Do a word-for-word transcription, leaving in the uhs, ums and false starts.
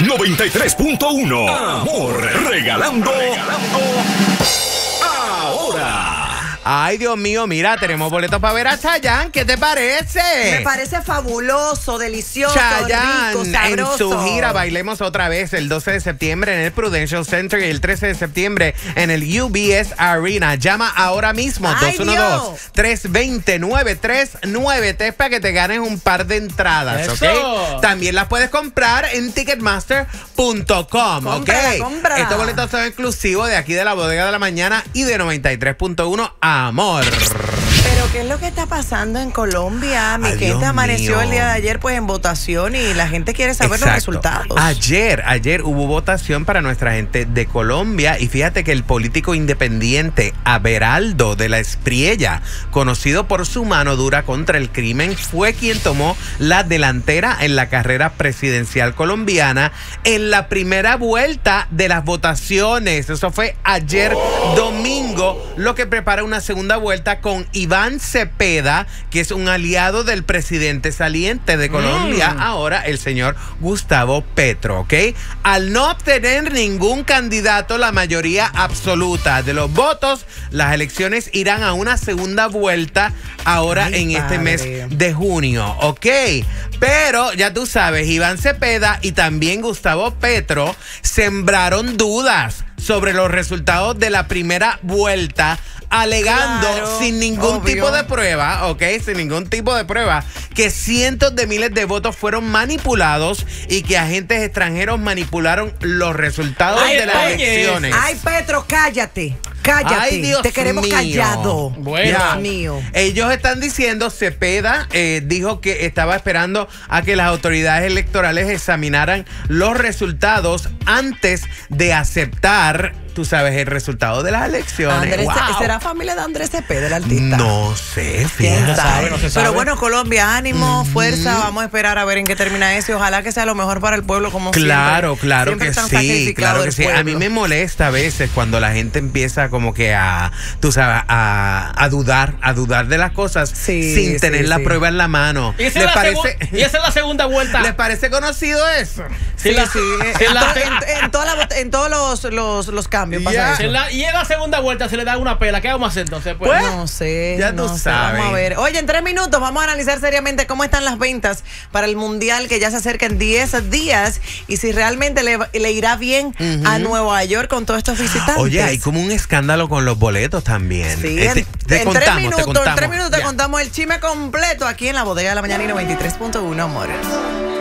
noventa y tres punto uno. Amor, regalando, regalando ahora. Ay, Dios mío, mira, tenemos boletos para ver a Chayanne. ¿Qué te parece? Me parece fabuloso, delicioso, Chayanne, rico, sabroso. en su gira Bailemos Otra Vez el doce de septiembre en el Prudential Center y el trece de septiembre en el U B S Arena. Llama ahora mismo Ay, dos uno dos, tres dos cero, nueve tres nueve tres para que te ganes un par de entradas, ¡Eso! ¿ok? También las puedes comprar en ticketmaster punto com, ¿ok? Cómprala, cómprala. Estos boletos son exclusivos de aquí de la Bodega de la Mañana y de noventa y tres punto uno Amor. Pero ¿qué es lo que está pasando en Colombia? Mi Ay, gente Dios amaneció mío. el día de ayer pues en votación y la gente quiere saber Exacto. los resultados. Ayer, ayer hubo votación para nuestra gente de Colombia y fíjate que el político independiente Averaldo de la Espriella, conocido por su mano dura contra el crimen, fue quien tomó la delantera en la carrera presidencial colombiana en la primera vuelta de las votaciones. Eso fue ayer domingo, lo que prepara una segunda vuelta con Iván Cepeda, que es un aliado del presidente saliente de Colombia, mm. ahora el señor Gustavo Petro, ¿ok? Al no obtener ningún candidato la mayoría absoluta de los votos, las elecciones irán a una segunda vuelta ahora Ay, en este padre. mes de junio, ¿ok? Pero ya tú sabes, Iván Cepeda y también Gustavo Petro sembraron dudas sobre los resultados de la primera vuelta, alegando Claro, sin ningún obvio. tipo de prueba, ok, sin ningún tipo de prueba, que cientos de miles de votos fueron manipulados y que agentes extranjeros manipularon los resultados Ay, de las oye. elecciones. Ay, Petro, cállate. Cállate. Ay, Dios Te queremos mío. callado. Bueno. Dios mío. Ellos están diciendo, Cepeda eh, dijo que estaba esperando a que las autoridades electorales examinaran los resultados antes de aceptar, tú sabes, el resultado de las elecciones. Andrés, Wow. ¿será familia de Andrés Cepeda, el artista? No sé, ¿Quién fíjate. sabe? no se sabe. Pero bueno, Colombia, ánimo, Mm. fuerza. Vamos a esperar a ver en qué termina eso y ojalá que sea lo mejor para el pueblo como Claro, siempre. claro Siempre que tan sí, sacrificado claro que el sí. A mí pueblo. me molesta a veces cuando la gente empieza como que a, tú sabes, a, a dudar, a dudar de las cosas Sí, sin sí, tener la sí. prueba en la mano. Y esa, ¿Les es la parece, segu- y esa es la segunda vuelta. ¿Les parece conocido eso? Sí, Sí, la- sí. sí, En, la- to- en- en toda la vot- en todos los, los, los cambios pasa Ya. eso. Se la- y en la segunda vuelta se le da una pela. ¿Qué vamos a hacer entonces? Pues, Pues, No sé, ya tú no sé, sabes. vamos a ver. Oye, en tres minutos vamos a analizar seriamente cómo están las ventas para el Mundial que ya se acerca en diez días y si realmente le, le irá bien Ujú. a Nueva York con todos estos visitantes. Oye, hay como un escándalo con los boletos también. Sí, Eh, en, te, te en contamos, tres te minutos, contamos. en tres minutos te Ya. contamos el chisme completo aquí en la Bodega de la Mañana y noventa y tres punto uno, amor.